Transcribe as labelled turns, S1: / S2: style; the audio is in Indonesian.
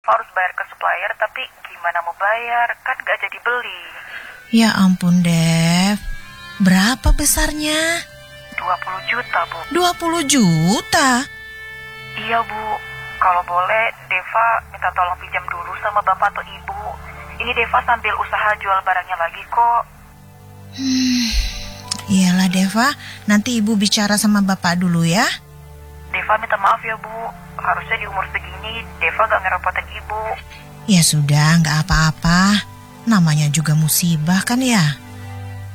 S1: Harus bayar ke supplier, tapi gimana mau bayar? Kan gak jadi beli.
S2: Ya ampun, Dev. Berapa besarnya?
S1: 20 juta, Bu.
S2: 20 juta?
S1: Iya, Bu. Kalau boleh, Deva minta tolong pinjam dulu sama bapak atau ibu. Ini Deva sambil usaha jual barangnya lagi kok.
S2: Iyalah, Deva. Nanti ibu bicara sama bapak dulu ya.
S1: Deva minta maaf ya, Bu. Harusnya di umur segini, Deva gak ngerepotin ibu.
S2: Ya sudah, nggak apa-apa. Namanya juga musibah kan ya.